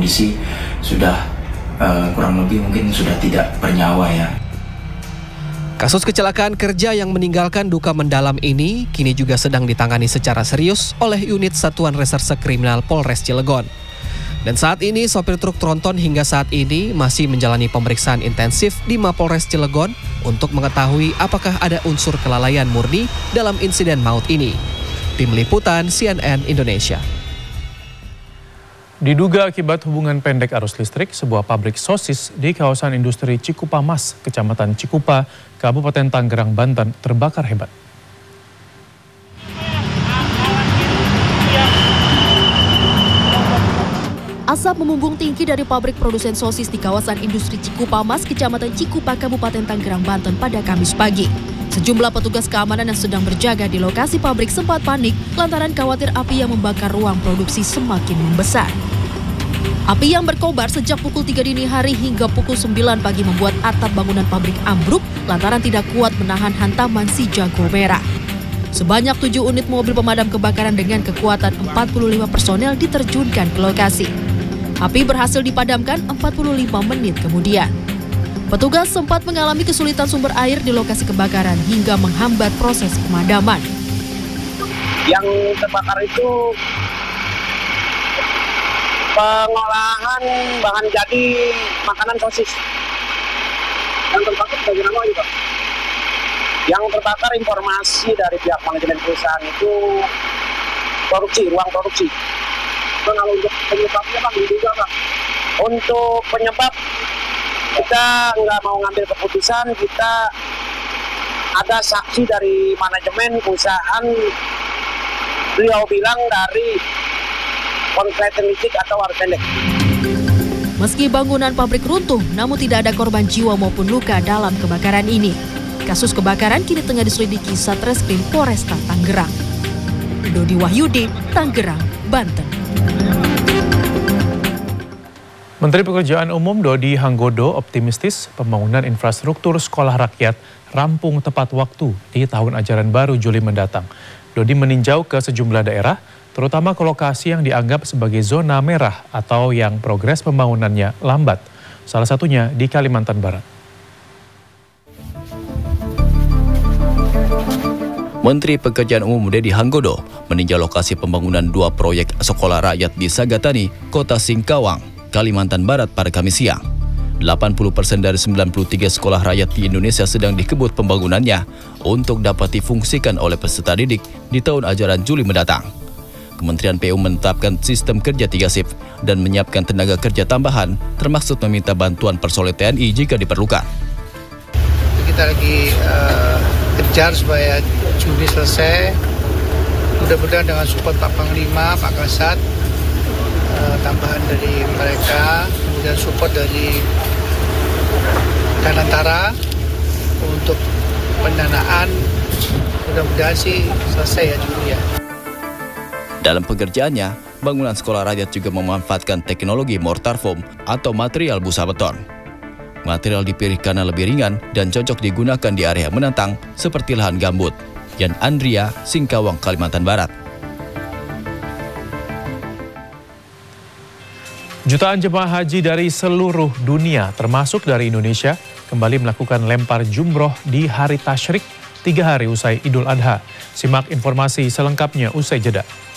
kondisi sudah kurang lebih mungkin sudah tidak bernyawa ya. Kasus kecelakaan kerja yang meninggalkan duka mendalam ini kini juga sedang ditangani secara serius oleh unit Satuan Reserse Kriminal Polres Cilegon. Dan saat ini sopir truk tronton hingga saat ini masih menjalani pemeriksaan intensif di Mapolres Cilegon untuk mengetahui apakah ada unsur kelalaian murni dalam insiden maut ini. Tim Liputan CNN Indonesia. Diduga akibat hubungan pendek arus listrik, sebuah pabrik sosis di kawasan industri Cikupa Mas, Kecamatan Cikupa, Kabupaten Tangerang, Banten, terbakar hebat. Asap memumbung tinggi dari pabrik produsen sosis di kawasan industri Cikupa Mas, Kecamatan Cikupa, Kabupaten Tangerang, Banten pada Kamis pagi. Sejumlah petugas keamanan yang sedang berjaga di lokasi pabrik sempat panik lantaran khawatir api yang membakar ruang produksi semakin membesar. Api yang berkobar sejak pukul 3 dini hari hingga pukul 9 pagi membuat atap bangunan pabrik ambruk lantaran tidak kuat menahan hantaman si jago merah. Sebanyak 7 unit mobil pemadam kebakaran dengan kekuatan 45 personel diterjunkan ke lokasi. Api berhasil dipadamkan 45 menit kemudian. Petugas sempat mengalami kesulitan sumber air di lokasi kebakaran hingga menghambat proses pemadaman. Yang terbakar itu pengolahan bahan jadi makanan sosis. Yang terbakar bagian apa itu, Pak? Yang terbakar informasi dari pihak manajemen perusahaan itu ruang produksi. Kalau untuk penyebabnya Pak, diduga Pak. Untuk penyebab kita nggak mau ngambil keputusan, kita ada saksi dari manajemen perusahaan, beliau bilang dari kontraktor listrik atau arus pendek. Meski bangunan pabrik runtuh, namun tidak ada korban jiwa maupun luka dalam kebakaran ini. Kasus kebakaran kini tengah diselidiki Satreskrim Polresta Tangerang. Dodi Wahyudi, Tangerang, Banten. Menteri Pekerjaan Umum Dodi Hanggodo optimistis pembangunan infrastruktur sekolah rakyat rampung tepat waktu di tahun ajaran baru Juli mendatang. Dodi meninjau ke sejumlah daerah, terutama ke lokasi yang dianggap sebagai zona merah atau yang progres pembangunannya lambat. Salah satunya di Kalimantan Barat. Menteri Pekerjaan Umum Dodi Hanggodo meninjau lokasi pembangunan 2 proyek sekolah rakyat di Sagatani, Kota Singkawang, Kalimantan Barat pada Kamis siang. 80% dari 93 sekolah rakyat di Indonesia sedang dikebut pembangunannya untuk dapat difungsikan oleh peserta didik di tahun ajaran Juli mendatang. Kementerian PU menetapkan sistem kerja 3 shift dan menyiapkan tenaga kerja tambahan, termasuk meminta bantuan personel TNI jika diperlukan. Kita lagi kejar supaya Juli selesai. Mudah-mudahan dengan support Pak Panglima, Pak Kasat, tambahan dari mereka, kemudian support dari Danantara untuk pendanaan, mudah-mudahan sih selesai ya Juli ya. Dalam pekerjaannya, bangunan sekolah rakyat juga memanfaatkan teknologi mortar foam atau material busa beton. Material dipilih karena lebih ringan dan cocok digunakan di area menantang seperti lahan gambut. Yan Andria, Singkawang, Kalimantan Barat. Jutaan jemaah haji dari seluruh dunia, termasuk dari Indonesia, kembali melakukan lempar jumroh di hari tasyrik 3 hari usai Idul Adha. Simak informasi selengkapnya usai jeda.